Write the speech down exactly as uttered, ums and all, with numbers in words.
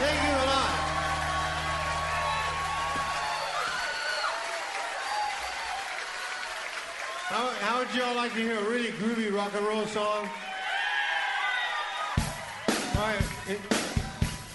Thank you a lot. How, how would y'all like to hear a really groovy rock and roll song? All right. It,